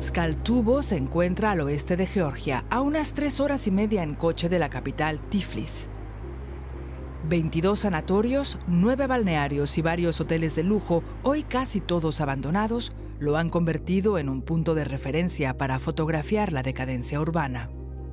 Tskhaltuvo se encuentra al oeste de Georgia, a unas 3 horas y media en coche de la capital Tiflis. 22 sanatorios, 9 balnearios y varios hoteles de lujo, hoy casi todos abandonados, lo han convertido en un punto de referencia para fotografiar la decadencia urbana.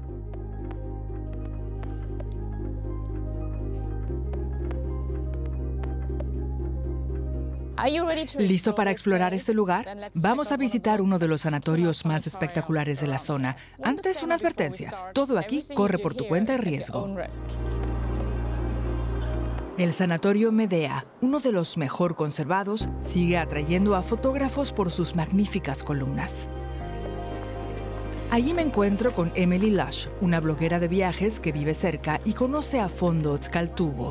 ¿Listo para explorar este lugar? Vamos a visitar uno de los sanatorios más espectaculares de la zona. Antes, una advertencia. Todo aquí corre por tu cuenta y riesgo. El Sanatorio Medea, uno de los mejor conservados, sigue atrayendo a fotógrafos por sus magníficas columnas. Allí me encuentro con Emily Lush, una bloguera de viajes que vive cerca y conoce a fondo Tskhaltuvo.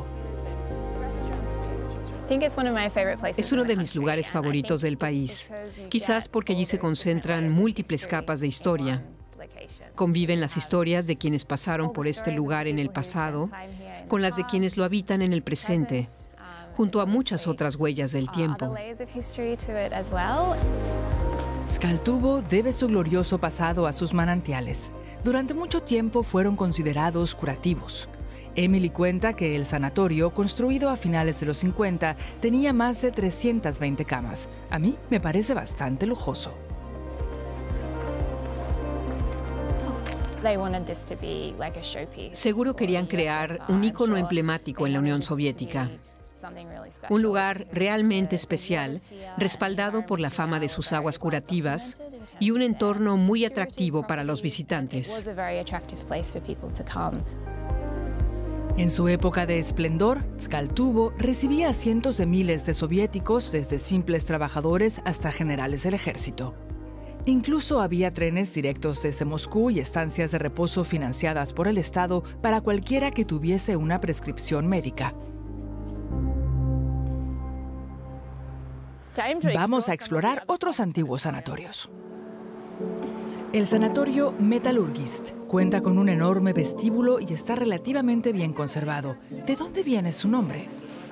Es uno de mis lugares favoritos del país, quizás porque allí se concentran múltiples capas de historia. Conviven las historias de quienes pasaron por este lugar en el pasado con las de quienes lo habitan en el presente, junto a muchas otras huellas del tiempo. Tskhaltuvo debe su glorioso pasado a sus manantiales. Durante mucho tiempo fueron considerados curativos. Emily cuenta que el sanatorio, construido a finales de los 50, tenía más de 320 camas. A mí me parece bastante lujoso. Seguro querían crear un ícono emblemático en la Unión Soviética. Un lugar realmente especial, respaldado por la fama de sus aguas curativas y un entorno muy atractivo para los visitantes. En su época de esplendor, Tskhaltuvo recibía a cientos de miles de soviéticos, desde simples trabajadores hasta generales del ejército. Incluso había trenes directos desde Moscú y estancias de reposo financiadas por el Estado para cualquiera que tuviese una prescripción médica. Vamos a explorar otros antiguos sanatorios. El sanatorio Metallurgist cuenta con un enorme vestíbulo y está relativamente bien conservado. ¿De dónde viene su nombre?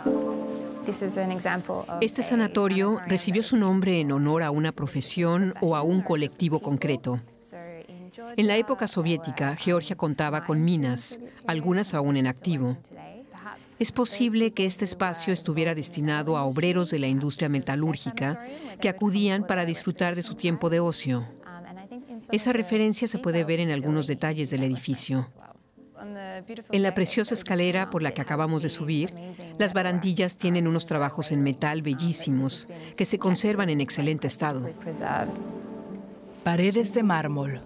Este sanatorio recibió su nombre en honor a una profesión o a un colectivo concreto. En la época soviética, Georgia contaba con minas, algunas aún en activo. Es posible que este espacio estuviera destinado a obreros de la industria metalúrgica que acudían para disfrutar de su tiempo de ocio. Esa referencia se puede ver en algunos detalles del edificio. En la preciosa escalera por la que acabamos de subir, las barandillas tienen unos trabajos en metal bellísimos que se conservan en excelente estado. Paredes de mármol,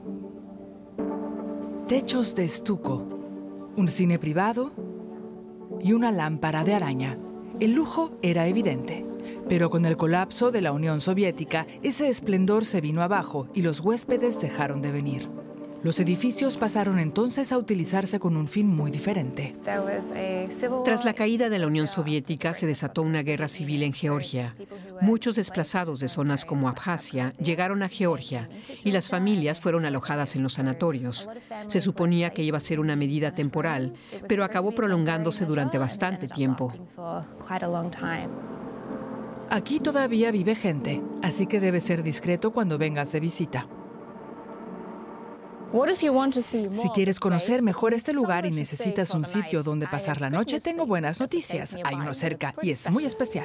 techos de estuco, un cine privado y una lámpara de araña. El lujo era evidente, pero con el colapso de la Unión Soviética, ese esplendor se vino abajo y los huéspedes dejaron de venir. Los edificios pasaron entonces a utilizarse con un fin muy diferente. Tras la caída de la Unión Soviética, se desató una guerra civil en Georgia. Muchos desplazados de zonas como Abjasia llegaron a Georgia y las familias fueron alojadas en los sanatorios. Se suponía que iba a ser una medida temporal, pero acabó prolongándose durante bastante tiempo. Aquí todavía vive gente, así que debes ser discreto cuando vengas de visita. Si quieres conocer mejor este lugar y necesitas un sitio donde pasar la noche, tengo buenas noticias. Hay uno cerca y es muy especial.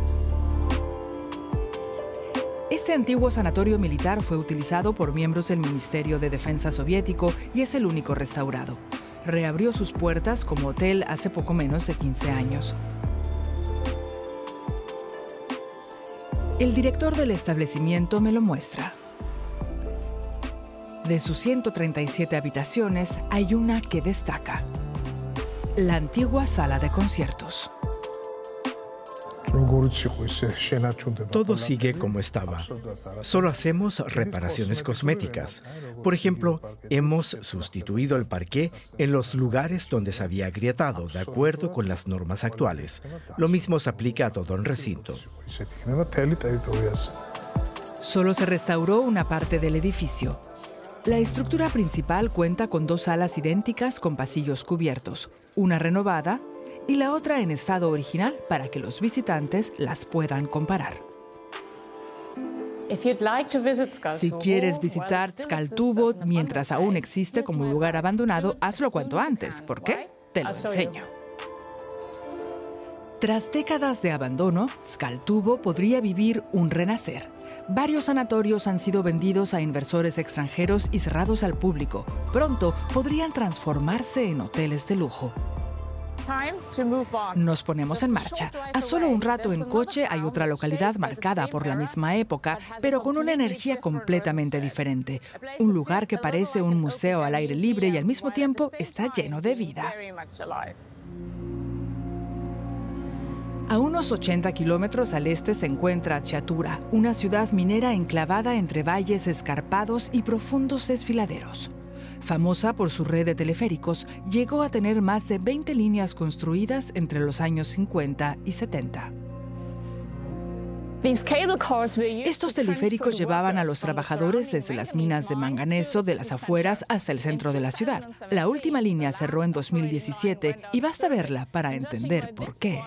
Este antiguo sanatorio militar fue utilizado por miembros del Ministerio de Defensa soviético y es el único restaurado. Reabrió sus puertas como hotel hace poco menos de 15 años. El director del establecimiento me lo muestra. De sus 137 habitaciones, hay una que destaca: la antigua sala de conciertos. Todo sigue como estaba. Solo hacemos reparaciones cosméticas. Por ejemplo, hemos sustituido el parqué en los lugares donde se había agrietado, de acuerdo con las normas actuales. Lo mismo se aplica a todo el recinto. Solo se restauró una parte del edificio. La estructura principal cuenta con 2 salas idénticas con pasillos cubiertos, una renovada y la otra en estado original para que los visitantes las puedan comparar. Si quieres visitar Tskhaltuvo mientras aún existe como lugar abandonado, hazlo cuanto antes. ¿Por qué? Te lo enseño. Tras décadas de abandono, Tskhaltuvo podría vivir un renacer. Varios sanatorios han sido vendidos a inversores extranjeros y cerrados al público. Pronto podrían transformarse en hoteles de lujo. Nos ponemos en marcha. A solo un rato en coche hay otra localidad marcada por la misma época, pero con una energía completamente diferente. Un lugar que parece un museo al aire libre y al mismo tiempo está lleno de vida. A unos 80 kilómetros al este se encuentra Chatura, una ciudad minera enclavada entre valles escarpados y profundos desfiladeros. Famosa por su red de teleféricos, llegó a tener más de 20 líneas construidas entre los años 50 y 70. Estos teleféricos llevaban a los trabajadores desde las minas de manganeso de las afueras hasta el centro de la ciudad. La última línea cerró en 2017 y basta verla para entender por qué.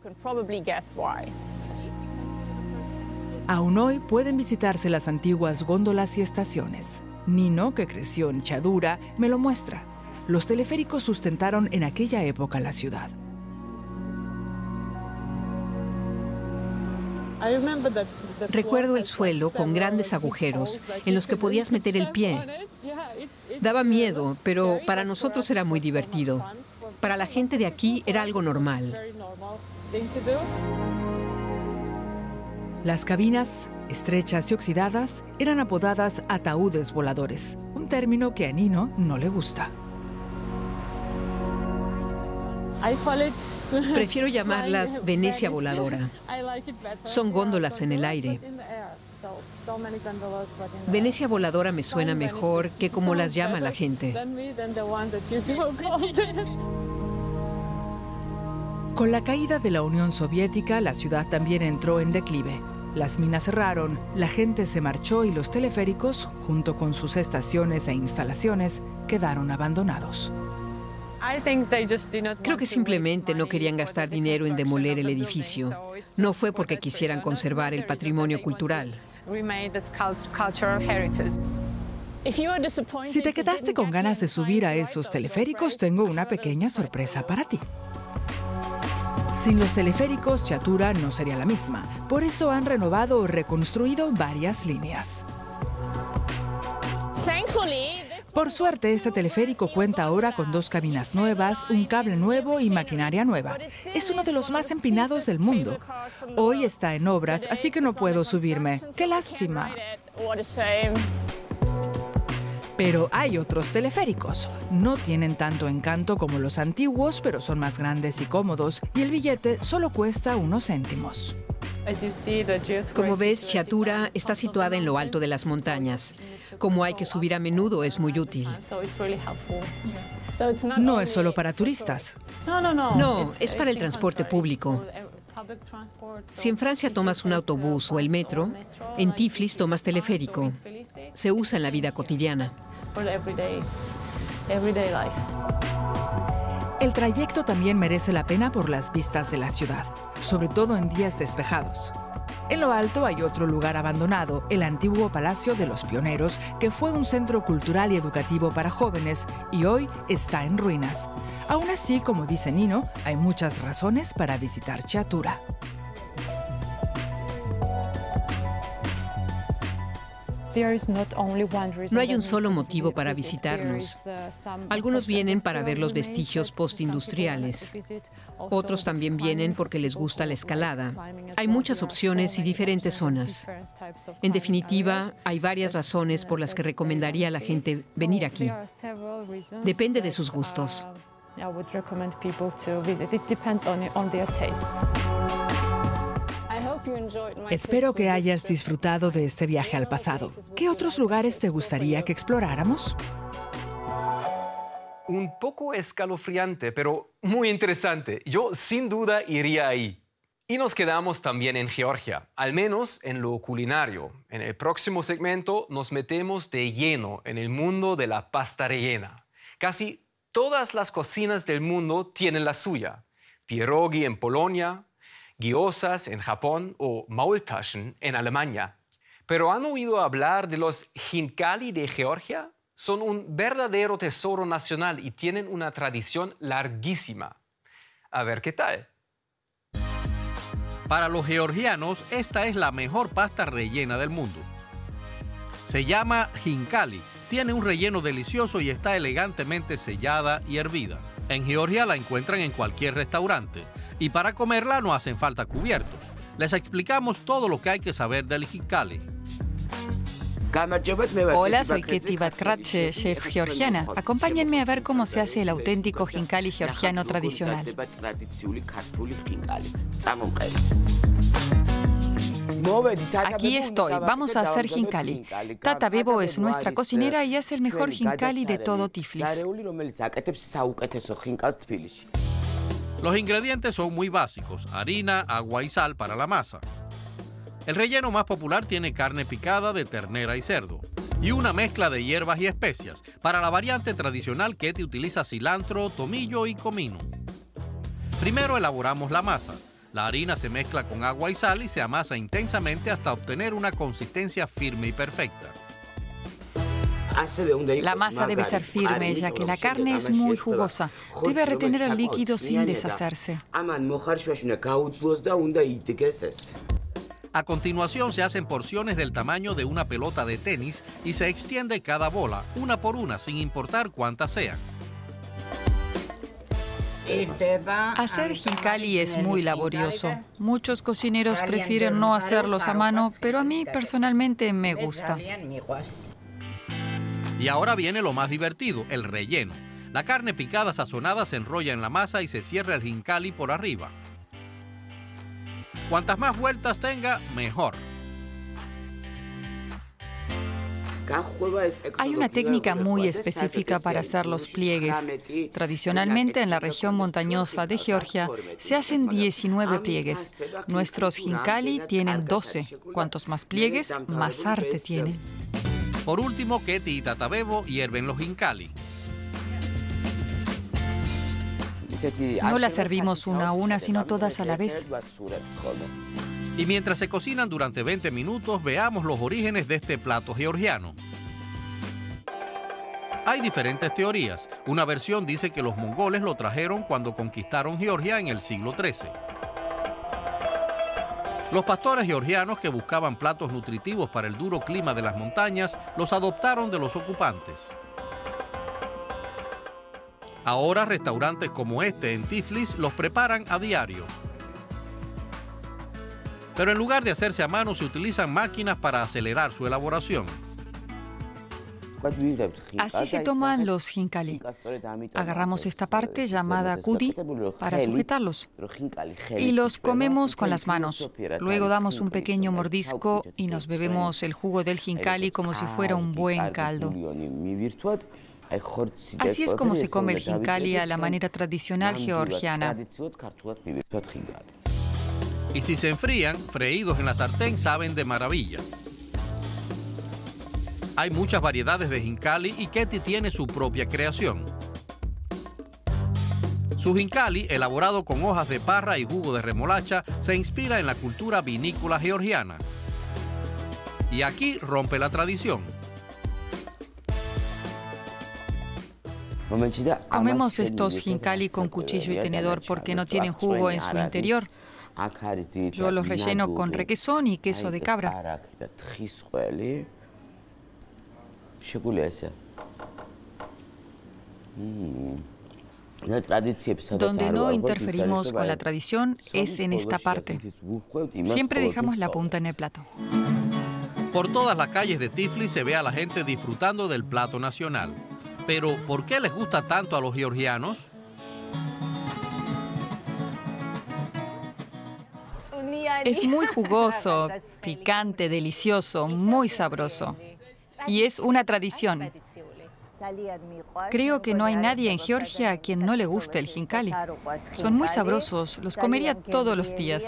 Aún hoy pueden visitarse las antiguas góndolas y estaciones. Nino, que creció en Chadura, me lo muestra. Los teleféricos sustentaron en aquella época la ciudad. Recuerdo el suelo con grandes agujeros en los que podías meter el pie. Daba miedo, pero para nosotros era muy divertido. Para la gente de aquí era algo normal. Las cabinas, estrechas y oxidadas, eran apodadas ataúdes voladores, un término que a Nino no le gusta. Prefiero llamarlas Venecia voladora. Son góndolas en el aire. Venecia voladora me suena mejor que como las llama la gente. Con la caída de la Unión Soviética, la ciudad también entró en declive. Las minas cerraron, la gente se marchó y los teleféricos, junto con sus estaciones e instalaciones, quedaron abandonados. Creo que simplemente no querían gastar dinero en demoler el edificio. No fue porque quisieran conservar el patrimonio cultural. Si te quedaste con ganas de subir a esos teleféricos, tengo una pequeña sorpresa para ti. Sin los teleféricos, Chatura no sería la misma. Por eso han renovado o reconstruido varias líneas. Por suerte, este teleférico cuenta ahora con 2 cabinas nuevas, un cable nuevo y maquinaria nueva. Es uno de los más empinados del mundo. Hoy está en obras, así que no puedo subirme. ¡Qué lástima! Pero hay otros teleféricos. No tienen tanto encanto como los antiguos, pero son más grandes y cómodos, y el billete solo cuesta unos céntimos. Como ves, Chatura está situada en lo alto de las montañas. Como hay que subir a menudo, es muy útil. No es solo para turistas. No, es para el transporte público. Si en Francia tomas un autobús o el metro, en Tiflis tomas teleférico. Se usa en la vida cotidiana. El trayecto también merece la pena por las vistas de la ciudad, sobre todo en días despejados. En lo alto hay otro lugar abandonado, el antiguo Palacio de los Pioneros, que fue un centro cultural y educativo para jóvenes y hoy está en ruinas. Aún así, como dice Nino, hay muchas razones para visitar Chatura. No hay un solo motivo para visitarnos. Algunos vienen para ver los vestigios postindustriales. Otros también vienen porque les gusta la escalada. Hay muchas opciones y diferentes zonas. En definitiva, hay varias razones por las que recomendaría a la gente venir aquí. Depende de sus gustos. Espero que hayas disfrutado de este viaje al pasado. ¿Qué otros lugares te gustaría que exploráramos? Un poco escalofriante, pero muy interesante. Yo sin duda iría ahí. Y nos quedamos también en Georgia, al menos en lo culinario. En el próximo segmento nos metemos de lleno en el mundo de la pasta rellena. Casi todas las cocinas del mundo tienen la suya. Pierogi en Polonia, gyozas en Japón o Maultaschen en Alemania. ¿Pero han oído hablar de los Hinkali de Georgia? Son un verdadero tesoro nacional y tienen una tradición larguísima. A ver qué tal. Para los georgianos, esta es la mejor pasta rellena del mundo. Se llama Hinkali, tiene un relleno delicioso y está elegantemente sellada y hervida. En Georgia la encuentran en cualquier restaurante y para comerla no hacen falta cubiertos. Les explicamos todo lo que hay que saber del Hinkali. Hola, soy Keti Batkratche, chef georgiana. Acompáñenme a ver cómo se hace el auténtico Hinkali georgiano tradicional. Aquí estoy, vamos a hacer Hinkali. Tata Bebo es nuestra cocinera y hace el mejor Hinkali de todo Tiflis. Los ingredientes son muy básicos: harina, agua y sal para la masa. El relleno más popular tiene carne picada de ternera y cerdo y una mezcla de hierbas y especias. Para la variante tradicional, Keti utiliza cilantro, tomillo y comino. Primero elaboramos la masa. La harina se mezcla con agua y sal y se amasa intensamente hasta obtener una consistencia firme y perfecta. La masa debe ser firme, ya que la carne es muy jugosa. Debe retener el líquido sin deshacerse. A continuación se hacen porciones del tamaño de una pelota de tenis y se extiende cada bola, una por una, sin importar cuántas sean. Hacer Hinkali es muy laborioso. Muchos cocineros prefieren no hacerlos a mano, pero a mí personalmente me gusta. Y ahora viene lo más divertido, el relleno. La carne picada sazonada se enrolla en la masa y se cierra el Hinkali por arriba. Cuantas más vueltas tenga, mejor. Hay una técnica muy específica para hacer los pliegues. Tradicionalmente, en la región montañosa de Georgia, se hacen 19 pliegues. Nuestros Hinkali tienen 12. Cuantos más pliegues, más arte tienen. Por último, Keti y Tata Bebo hierven los Hinkali. No las servimos una a una, sino todas a la vez. Y mientras se cocinan durante 20 minutos, veamos los orígenes de este plato georgiano. Hay diferentes teorías. Una versión dice que los mongoles lo trajeron cuando conquistaron Georgia en el siglo XIII. Los pastores georgianos que buscaban platos nutritivos para el duro clima de las montañas los adoptaron de los ocupantes. Ahora restaurantes como este en Tiflis los preparan a diario. Pero en lugar de hacerse a mano se utilizan máquinas para acelerar su elaboración. Así se toman los Hinkali. Agarramos esta parte llamada kudi para sujetarlos y los comemos con las manos. Luego damos un pequeño mordisco y nos bebemos el jugo del Hinkali como si fuera un buen caldo. Así es como se come el Hinkali a la manera tradicional georgiana. Y si se enfrían, freídos en la sartén, saben de maravilla. Hay muchas variedades de Hinkali y Keti tiene su propia creación. Su Hinkali, elaborado con hojas de parra y jugo de remolacha, se inspira en la cultura vinícola georgiana. Y aquí rompe la tradición. Comemos estos Hinkali con cuchillo y tenedor porque no tienen jugo en su interior. Yo los relleno con requesón y queso de cabra. Donde no interferimos con la tradición es en esta parte. Siempre dejamos la punta en el plato. Por todas las calles de Tiflis se ve a la gente disfrutando del plato nacional. Pero, ¿por qué les gusta tanto a los georgianos? Es muy jugoso, picante, delicioso, muy sabroso. Y es una tradición. Creo que no hay nadie en Georgia a quien no le guste el Hinkali. Son muy sabrosos, los comería todos los días.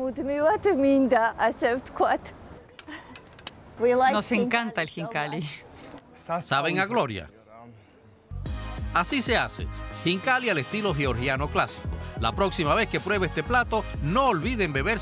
Nos encanta el Hinkali. Saben a gloria. Así se hace, Hinkali al estilo georgiano clásico. La próxima vez que pruebe este plato, no olviden beber